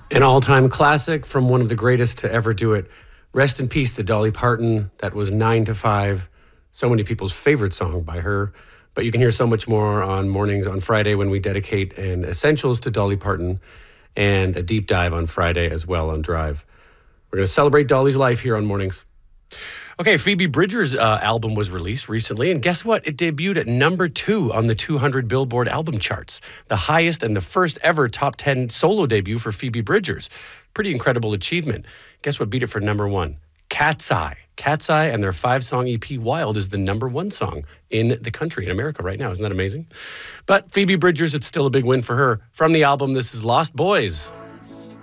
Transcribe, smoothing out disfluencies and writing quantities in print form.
An all-time classic from one of the greatest to ever do it. Rest in peace to Dolly Parton. That was 9 to 5. So many people's favorite song by her. But you can hear so much more on Mornings on Friday when we dedicate an Essentials to Dolly Parton and a deep dive on Friday as well on Drive. We're going to celebrate Dolly's life here on Mornings. Okay, Phoebe Bridgers' album was released recently, and guess what? It debuted at number 2 on the 200 Billboard album charts, the highest and the first ever top 10 solo debut for Phoebe Bridgers. Pretty incredible achievement. Guess what beat it for number 1? Cat's Eye. Cat's Eye and their 5-song EP Wild is the number 1 song in the country, in America right now. Isn't that amazing? But Phoebe Bridgers, it's still a big win for her. From the album, this is Lost Boys.